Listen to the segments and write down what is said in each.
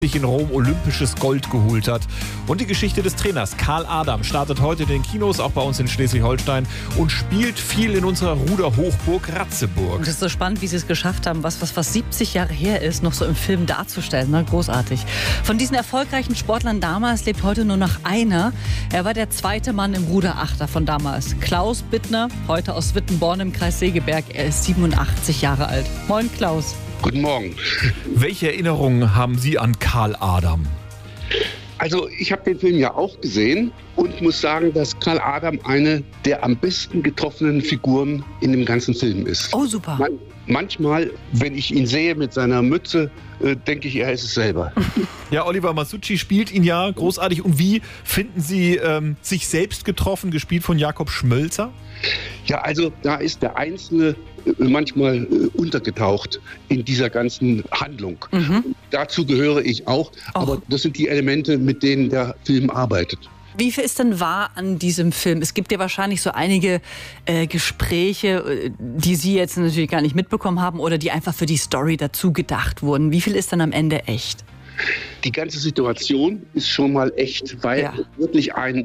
in Rom olympisches Gold geholt hat. Und die Geschichte des Trainers Karl Adam startet heute in den Kinos, auch bei uns in Schleswig-Holstein, und spielt viel in unserer Ruderhochburg Ratzeburg. Und es ist so spannend, wie sie es geschafft haben, was 70 Jahre her ist, noch so im Film darzustellen. Ne? Großartig. Von diesen erfolgreichen Sportlern damals lebt heute nur noch einer. Er war der zweite Mann im Ruderachter von damals. Klaus Bittner, heute aus Wittenborn im Kreis Segeberg. Er ist 87 Jahre alt. Moin Klaus. Guten Morgen. Welche Erinnerungen haben Sie an Karl Adam? Also ich habe den Film ja auch gesehen und muss sagen, dass Karl Adam eine der am besten getroffenen Figuren in dem ganzen Film ist. Oh, super. Manchmal, wenn ich ihn sehe mit seiner Mütze, denke ich, er ist es selber. Ja, Oliver Masucci spielt ihn ja großartig. Und wie finden Sie sich selbst getroffen, gespielt von Jakob Schmölzer? Ja, also da ist der Einzelne manchmal untergetaucht in dieser ganzen Handlung. Dazu gehöre ich auch, aber das sind die Elemente, mit denen der Film arbeitet. Wie viel ist denn wahr an diesem Film? Es gibt ja wahrscheinlich so einige Gespräche, die Sie jetzt natürlich gar nicht mitbekommen haben oder die einfach für die Story dazu gedacht wurden. Wie viel ist dann am Ende echt? Die ganze Situation ist schon mal echt, weil es wirklich ein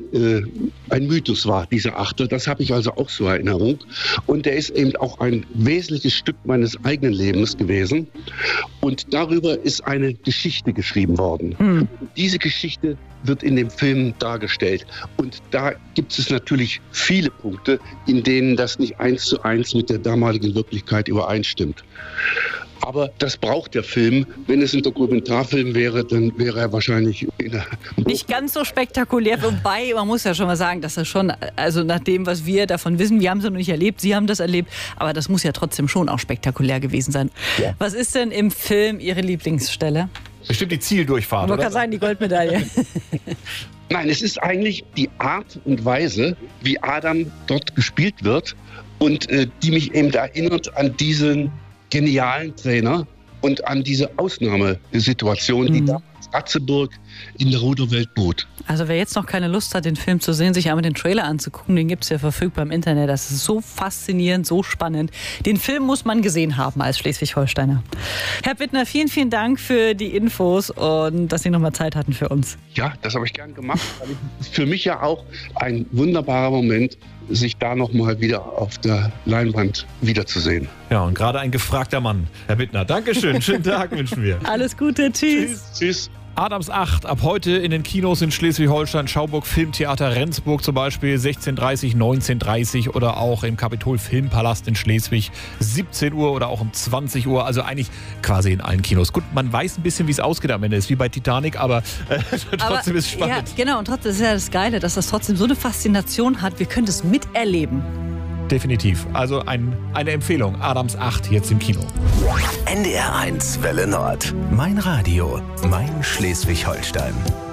Mythos war, dieser Achter. Das habe ich also auch so in Erinnerung. Und der ist eben auch ein wesentliches Stück meines eigenen Lebens gewesen. Und darüber ist eine Geschichte geschrieben worden. Diese Geschichte wird in dem Film dargestellt. Und da gibt es natürlich viele Punkte, in denen das nicht 1:1 mit der damaligen Wirklichkeit übereinstimmt. Aber das braucht der Film. Wenn es ein Dokumentarfilm wäre, dann wäre er wahrscheinlich nicht ganz so spektakulär. Wobei, man muss ja schon mal sagen, dass das schon, also nach dem, was wir davon wissen, wir haben es noch nicht erlebt, Sie haben das erlebt, aber das muss ja trotzdem schon auch spektakulär gewesen sein. Ja. Was ist denn im Film Ihre Lieblingsstelle? Bestimmt die Zieldurchfahrt, Man kann sagen, die Goldmedaille. Nein, es ist eigentlich die Art und Weise, wie Adam dort gespielt wird und die mich eben erinnert an diesen genialen Trainer und an diese Ausnahmesituation, die damals Ratzeburg in der Ruderwelt bot. Also wer jetzt noch keine Lust hat, den Film zu sehen, sich einmal den Trailer anzugucken, den gibt es ja verfügbar im Internet. Das ist so faszinierend, so spannend. Den Film muss man gesehen haben als Schleswig-Holsteiner. Herr Bittner, vielen, vielen Dank für die Infos und dass Sie nochmal Zeit hatten für uns. Ja, das habe ich gern gemacht. Es ist für mich ja auch ein wunderbarer Moment, sich da nochmal wieder auf der Leinwand wiederzusehen. Ja, und gerade ein gefragter Mann, Herr Bittner. Dankeschön, schönen Tag wünschen wir. Alles Gute, tschüss. Tschüss. Adams 8, ab heute in den Kinos in Schleswig-Holstein, Schauburg Filmtheater Rendsburg zum Beispiel, 16:30, 19:30 oder auch im Kapitol Filmpalast in Schleswig, 17 Uhr oder auch um 20 Uhr, also eigentlich quasi in allen Kinos. Gut, man weiß ein bisschen, wie es ausgeht am Ende, ist wie bei Titanic, aber trotzdem ist es spannend. Ja, genau, und trotzdem ist ja das Geile, dass das trotzdem so eine Faszination hat, wir können das miterleben. Definitiv, also eine Empfehlung, Adams 8 jetzt im Kino. NDR 1 Welle Nord, mein Radio, mein Schleswig-Holstein.